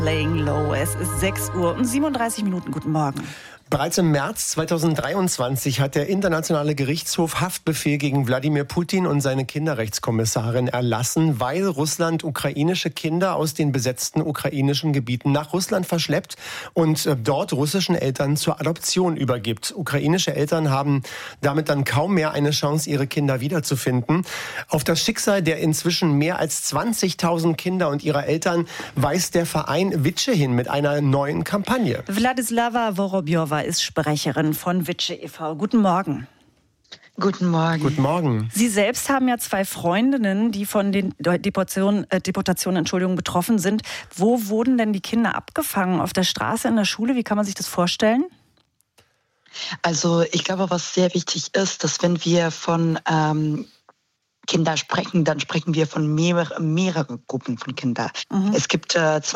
Laying Low. Es ist 6 Uhr und 37 Minuten. Guten Morgen. Bereits im März 2023 hat der Internationale Gerichtshof Haftbefehl gegen Wladimir Putin und seine Kinderrechtskommissarin erlassen, weil Russland ukrainische Kinder aus den besetzten ukrainischen Gebieten nach Russland verschleppt und dort russischen Eltern zur Adoption übergibt. Ukrainische Eltern haben damit dann kaum mehr eine Chance, ihre Kinder wiederzufinden. Auf das Schicksal der inzwischen mehr als 20.000 Kinder und ihrer Eltern weist der Verein Vice hin mit einer neuen Kampagne. Wladislava Vorobjova ist Sprecherin von Vice e.V. Guten Morgen. Guten Morgen. Guten Morgen. Sie selbst haben ja 2 Freundinnen, die von den Deportationen betroffen sind. Wo wurden denn die Kinder abgefangen? Auf der Straße, in der Schule? Wie kann man sich das vorstellen? Also ich glaube, was sehr wichtig ist, dass wenn wir von Kinder sprechen, dann sprechen wir von mehreren Gruppen von Kindern. Es gibt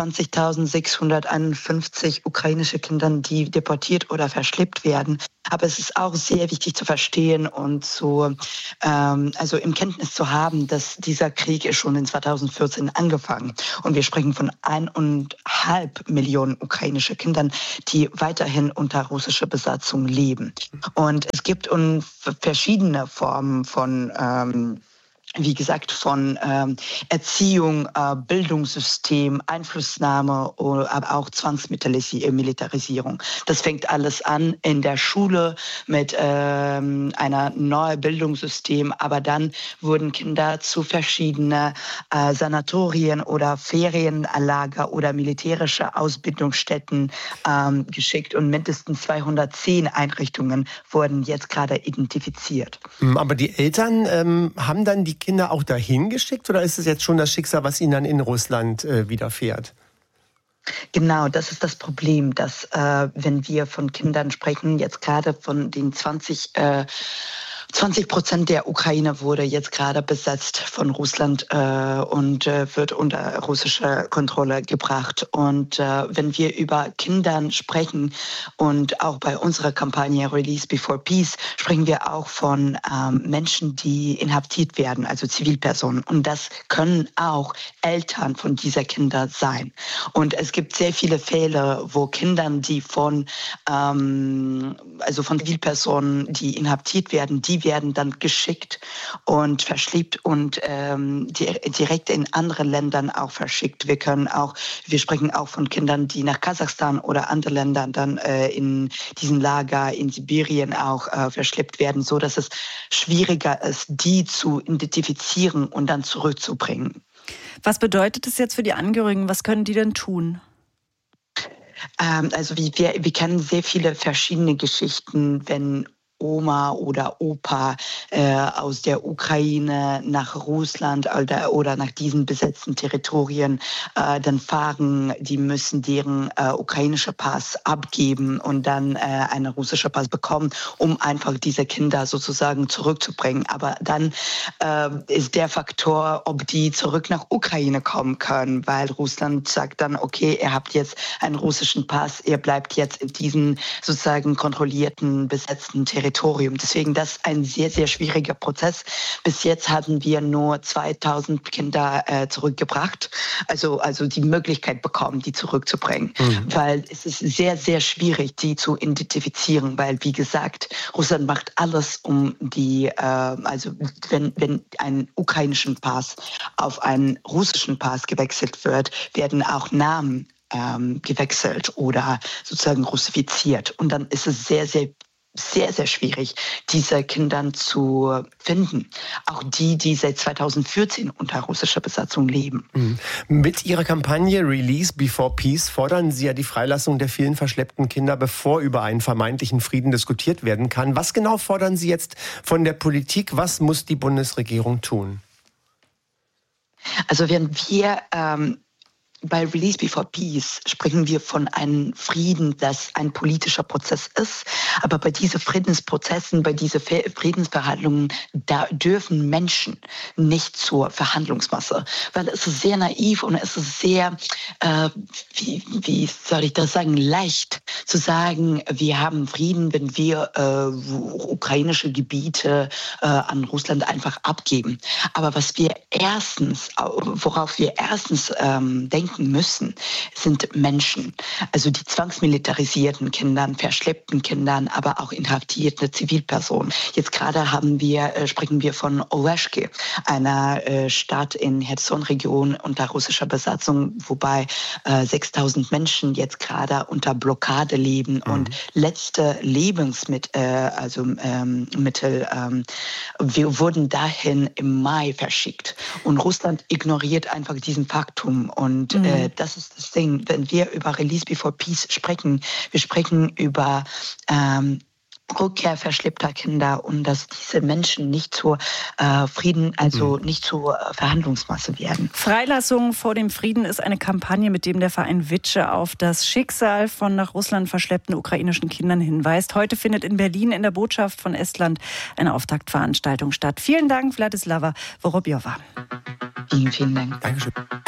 20.651 ukrainische Kinder, die deportiert oder verschleppt werden. Aber es ist auch sehr wichtig zu verstehen und also im Kenntnis zu haben, dass dieser Krieg ist schon in 2014 angefangen. Und wir sprechen von 1,5 Millionen ukrainische Kindern, die weiterhin unter russischer Besatzung leben. Und es gibt verschiedene Formen von wie gesagt, von Erziehung, Bildungssystem, Einflussnahme, aber auch Zwangsmilitarisierung. Das fängt alles an in der Schule mit einer neuen Bildungssystem, aber dann wurden Kinder zu verschiedenen Sanatorien oder Ferienlager oder militärische Ausbildungsstätten geschickt und mindestens 210 Einrichtungen wurden jetzt gerade identifiziert. Aber die Eltern haben dann die Kinder auch dahin geschickt oder ist es jetzt schon das Schicksal, was ihnen dann in Russland widerfährt? Genau, das ist das Problem, dass wenn wir von Kindern sprechen, jetzt gerade von den 20% der Ukraine wurde jetzt gerade besetzt von Russland und wird unter russische Kontrolle gebracht. Und wenn wir über Kinder sprechen und auch bei unserer Kampagne Release Before Peace sprechen wir auch von Menschen, die inhaftiert werden, also Zivilpersonen. Und das können auch Eltern von dieser Kinder sein. Und es gibt sehr viele Fälle, wo Kinder, die von Zivilpersonen, die inhaftiert werden, die werden dann geschickt und verschleppt und direkt in andere Ländern auch verschickt. Wir sprechen auch von Kindern, die nach Kasachstan oder andere Länder dann in diesen Lager in Sibirien auch verschleppt werden, so dass es schwieriger ist, die zu identifizieren und dann zurückzubringen. Was bedeutet das jetzt für die Angehörigen? Was können die denn tun? Also wir kennen sehr viele verschiedene Geschichten, wenn Oma oder Opa aus der Ukraine nach Russland oder nach diesen besetzten Territorien dann fahren, die müssen deren ukrainische Pass abgeben und dann einen russischen Pass bekommen, um einfach diese Kinder sozusagen zurückzubringen. Aber dann ist der Faktor, ob die zurück nach Ukraine kommen können, weil Russland sagt dann, okay, ihr habt jetzt einen russischen Pass, ihr bleibt jetzt in diesen sozusagen kontrollierten, besetzten Territorien. Deswegen das ist ein sehr, sehr schwieriger Prozess. Bis jetzt hatten wir nur 2000 Kinder zurückgebracht, also die Möglichkeit bekommen, die zurückzubringen. Weil es ist sehr, sehr schwierig, die zu identifizieren, weil, wie gesagt, Russland macht alles, um die, wenn ein ukrainischen Pass auf einen russischen Pass gewechselt wird, werden auch Namen gewechselt oder sozusagen russifiziert. Und dann ist es sehr, sehr schwierig, diese Kinder zu finden. Auch die seit 2014 unter russischer Besatzung leben. Mit Ihrer Kampagne Release Before Peace fordern Sie ja die Freilassung der vielen verschleppten Kinder, bevor über einen vermeintlichen Frieden diskutiert werden kann. Was genau fordern Sie jetzt von der Politik? Was muss die Bundesregierung tun? Also wenn wir bei Release Before Peace sprechen wir von einem Frieden, das ein politischer Prozess ist. Aber bei diesen Friedensprozessen, bei diesen Friedensverhandlungen, da dürfen Menschen nicht zur Verhandlungsmasse. Weil es ist sehr naiv und es ist sehr, wie soll ich das sagen, leicht zu sagen, wir haben Frieden, wenn wir ukrainische Gebiete an Russland einfach abgeben. Aber worauf wir erstens denken müssen, sind Menschen. Also die zwangsmilitarisierten Kindern, verschleppten Kindern, aber auch inhaftierte Zivilpersonen. Jetzt gerade sprechen wir von Oleschki, einer Stadt in Cherson-Region unter russischer Besatzung, wobei 6.000 Menschen jetzt gerade unter Blockade leben und letzte Lebensmittel, wir wurden dahin im Mai verschickt. Und Russland ignoriert einfach diesen Faktum. Und das ist das Ding, wenn wir über Release Before Peace sprechen, wir sprechen über Rückkehr verschleppter Kinder und dass diese Menschen nicht zur nicht zur Verhandlungsmasse werden. Freilassung vor dem Frieden ist eine Kampagne, mit dem der Verein Vitsche auf das Schicksal von nach Russland verschleppten ukrainischen Kindern hinweist. Heute findet in Berlin in der Botschaft von Estland eine Auftaktveranstaltung statt. Vielen Dank, Wladislava Vorobjova. Vielen Dank. Dankeschön.